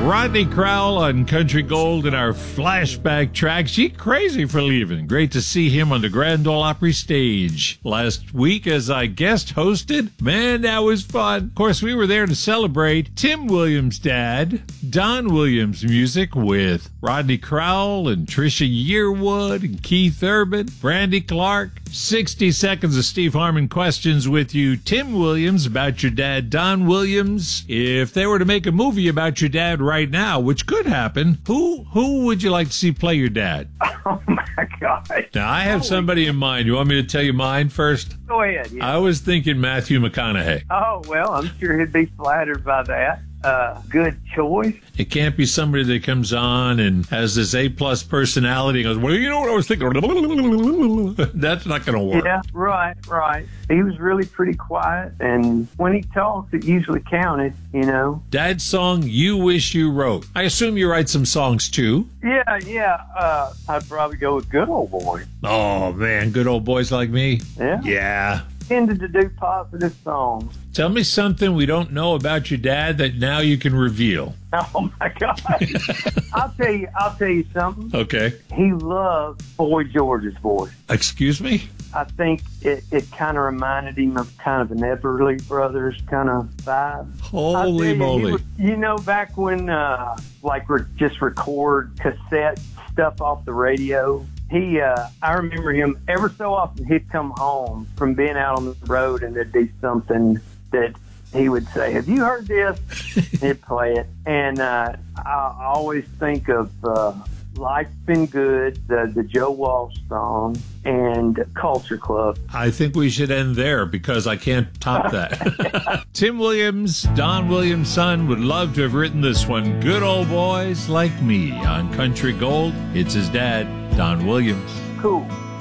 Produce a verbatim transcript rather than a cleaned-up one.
Rodney Crowell on Country Gold in our flashback track. She crazy for leaving. Great to see him on the Grand Ole Opry stage last week as I guest hosted. Man, that was fun. Of course, we were there to celebrate Tim Williams' dad, Don Williams' music with Rodney Crowell and Trisha Yearwood and Keith Urban, Brandy Clark. sixty seconds of Steve Harmon questions with you. Tim Williams about your dad, Don Williams. If they were to make a movie about your dad right now, which could happen, who who would you like to see play your dad? Oh, my God. Now, I have somebody in mind. You want me to tell you mine first? Go ahead. Yeah. I was thinking Matthew McConaughey. Oh, well, I'm sure he'd be flattered by that. Uh, good choice. It can't be somebody that comes on and has this A-plus personality and goes, well, you know what I was thinking? That's not going to work. Yeah, right, right. He was really pretty quiet, and when he talked, it usually counted, you know. Dad's song, You Wish You Wrote. I assume you write some songs, too? Yeah, yeah. Uh, I'd probably go with Good Old Boy. Oh, man, good old boys like me? Yeah. Yeah. Tended to do positive songs. Tell me something we don't know about your dad that now you can reveal. Oh my God! I'll tell you. I'll tell you something. Okay. He loved Boy George's voice. Excuse me? I think it, it kind of reminded him of kind of an Everly Brothers kind of vibe. Holy you, moly! Was, you know, back when uh, like re- just record cassette stuff off the radio. He, uh, I remember him ever so often. He'd come home from being out on the road, and there'd be something that he would say, "Have you heard this?" He'd play it, and uh, I always think of uh, "Life's Been Good," the the Joe Walsh song, and Culture Club. I think we should end there because I can't top that. Tim Williams, Don Williams' son, would love to have written this one. Good Old Boys Like Me on Country Gold. It's his dad, Don Williams. Cool.